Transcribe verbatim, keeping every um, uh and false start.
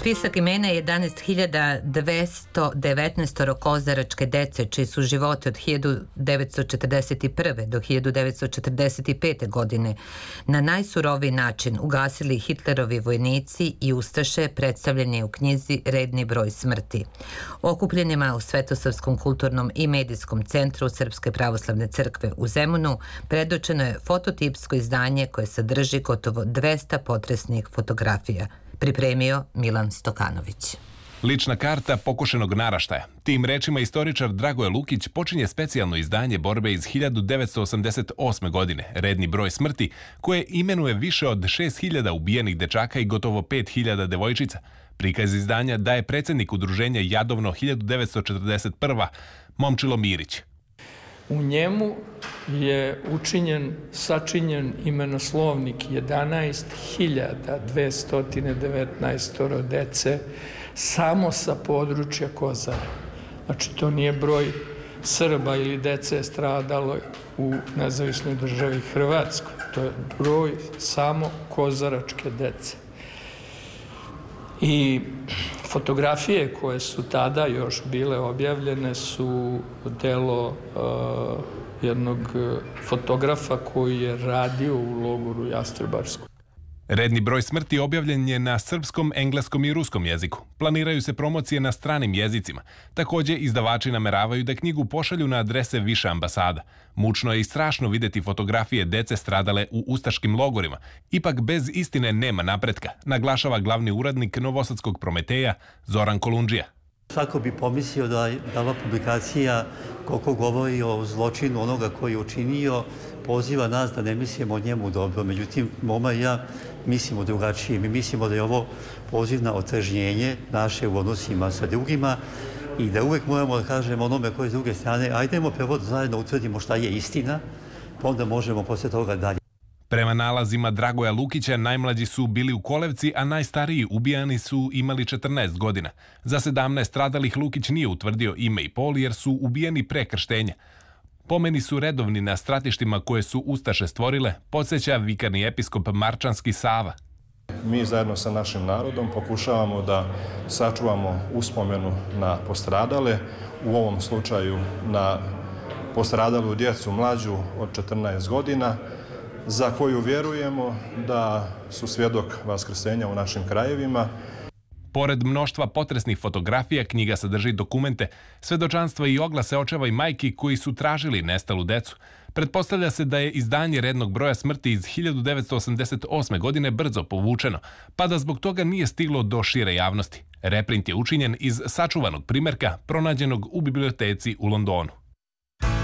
Spisak imena je jedanaest hiljada dvesta devetnaest kozaračke dece čiji su životi od hiljadu devetsto četrdeset prve. do hiljadu devetsto četrdeset pete. godine na najsuroviji način ugasili Hitlerovi vojnici i ustaše, predstavljen je u knjizi Redni broj smrti. Okupljenima u Svetosavskom kulturnom i medijskom centru Srpske pravoslavne crkve u Zemunu predočeno je fototipsko izdanje koje sadrži gotovo dvesta potresnih fotografija. Pripremio Milan Stokanović. Lična karta pokošenog naraštaja. Tim rečima istoričar Dragoje Lukić počinje specijalno izdanje borbe iz hiljadu devetsto osamdeset osme. godine, Redni broj smrti, koje imenuje više od šest hiljada ubijenih dečaka i gotovo pet hiljada devojčica. Prikaz izdanja daje predsjednik udruženja Jadovno hiljadu devetsto četrdeset prva. Momčilo Mirić. U njemu je učinjen, sačinjen imenoslovnik jedanaest hiljada dvesta devetnaest dece samo sa područja Kozare. Znači, to nije broj Srba ili dece stradalo u nezavisnoj državi Hrvatskoj. To je broj samo kozaračke dece. I fotografije koje su tada još bile objavljene su delo uh, jednog fotografa koji je radio u logoru Jastrebarsko. Redni broj smrti objavljen je na srpskom, engleskom i ruskom jeziku. Planiraju se promocije na stranim jezicima. Također, izdavači nameravaju da knjigu pošalju na adrese više ambasada. Mučno je i strašno vidjeti fotografije dece stradale u ustaškim logorima. Ipak bez istine nema napretka, naglašava glavni uradnik Novosadskog Prometeja Zoran Kolundžija. Svako bi pomislio da, da ova publikacija, koliko govori o zločinu onoga koji je učinio, poziva nas da ne mislimo o njemu dobro. Međutim, Moma i ja mislimo drugačije. Mi mislimo da je ovo poziv na otrežnjenje naše u odnosima sa drugima i da uvek moramo da kažemo onome koji je s druge strane, ajdemo prvo da zajedno utvrdimo šta je istina, pa onda možemo posle toga dalje. Prema nalazima Dragoja Lukića, najmlađi su bili u kolevci, a najstariji ubijani su imali četrnaest godina. Za sedamnaest stradalih Lukić nije utvrdio ime i pol jer su ubijeni pre krštenja. Pomeni su redovni na stratištima koje su ustaše stvorile, podsjeća vikarni episkop Marčanski Sava. Mi zajedno sa našim narodom pokušavamo da sačuvamo uspomenu na postradale, u ovom slučaju na postradalu djecu mlađu od četrnaest godina, za koju vjerujemo da su svjedok vaskrsenja u našim krajevima. Pored mnoštva potresnih fotografija, knjiga sadrži dokumente, svedočanstva i oglase očeva i majki koji su tražili nestalu decu. Pretpostavlja se da je izdanje rednog broja smrti iz hiljadu devetsto osamdeset osme. godine brzo povučeno, pa da zbog toga nije stiglo do šire javnosti. Reprint je učinjen iz sačuvanog primerka pronađenog u biblioteci u Londonu.